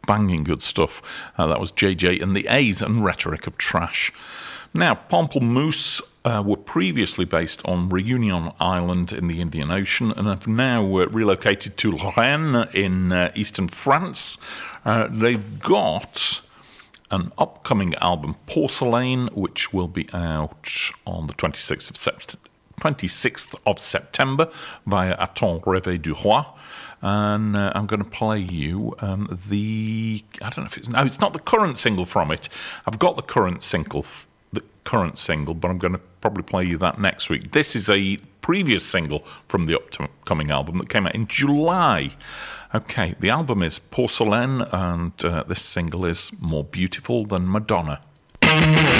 banging good stuff. That was JJ and the A's and Rhetoric of Trash. Now, Pamplemousse were previously based on Réunion Island in the Indian Ocean and have now relocated to Rennes in eastern France. They've got an upcoming album, Porcelain, which will be out on the 26th of September via Attends Rêver du Roi. And I'm going to play you I don't know if it's not the current single from it. I've got the current single, but I'm going to probably play you that next week. This is a previous single from the upcoming album that came out in July. Okay, the album is Porcelain, and this single is More Beautiful Than Madonna.